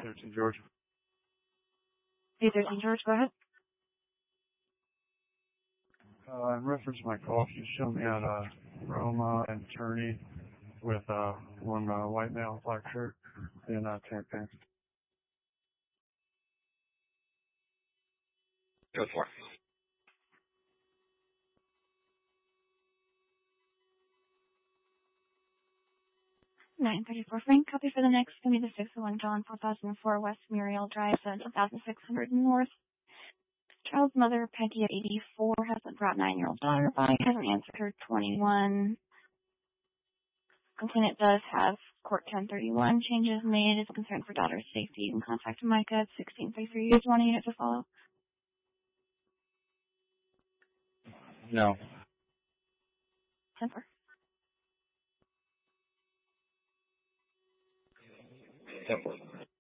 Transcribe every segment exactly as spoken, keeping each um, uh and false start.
thirteen George. Hey, thirteen George, go ahead. Uh, in reference to my call, you showed me at uh, Roma and attorney with uh, one uh, white male, black shirt, and uh, tank pants. Go for it. nine thirty-four Frank, copy for the next. Give me the six oh one John, four thousand four West Muriel Drive, seventeen thousand six hundred North. Child's mother, Peggy, at eighty-four, hasn't brought nine-year-old daughter by, hasn't answered her twenty-one. Complainant does have court ten thirty-one changes made, is concerned for daughter's safety. You can contact Micah at sixteen thirty-three. You just want a unit to follow? No. Simper. Simple.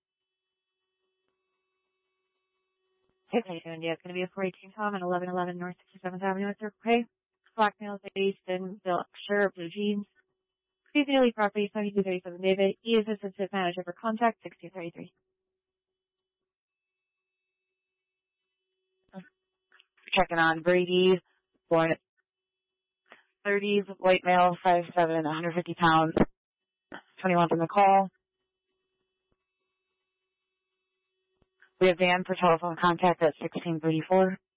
Hey, how you doing? Yeah, it's going to be a four eighteen Tom at eleven eleven North sixty-seventh Avenue at Circle K. Black male, Easton, Bill shirt, blue jeans. Seasonally property, seventy-two thirty-seven David. He is assistant manager for contact, sixteen thirty-three. Checking on Brady, born at thirties, white male, five seven, one hundred fifty pounds, twenty-one from the call. We have Dan for telephone contact at sixteen thirty-four.